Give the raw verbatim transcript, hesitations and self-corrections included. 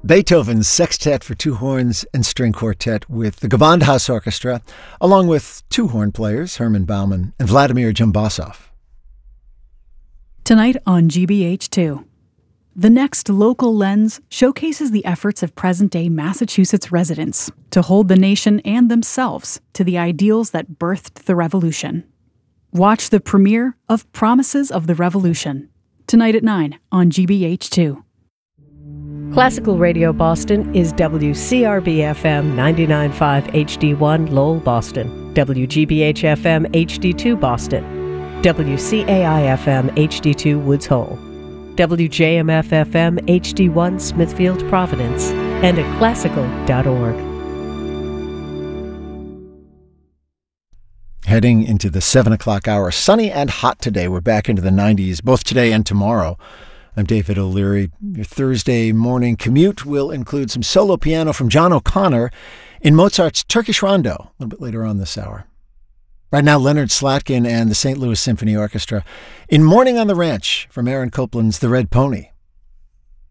Beethoven's Sextet for Two Horns and String Quartet with the Gewandhaus Orchestra, along with two horn players, Herman Bauman and Vladimir Jumbasov. Tonight on G B H two, the next local lens showcases the efforts of present-day Massachusetts residents to hold the nation and themselves to the ideals that birthed the revolution. Watch the premiere of Promises of the Revolution, tonight at nine on G B H two. Classical Radio Boston is W C R B F M ninety-nine point five H D one Lowell, Boston, W G B H F M H D two Boston, W C A I F M H D two Woods Hole, W J M F F M H D one Smithfield, Providence, and at classical dot org. Heading into the seven o'clock hour, sunny and hot today. We're back into the nineties, both today and tomorrow. I'm David O'Leary. Your Thursday morning commute will include some solo piano from John O'Connor in Mozart's Turkish Rondo a little bit later on this hour. Right now, Leonard Slatkin and the Saint Louis Symphony Orchestra in Morning on the Ranch from Aaron Copland's The Red Pony.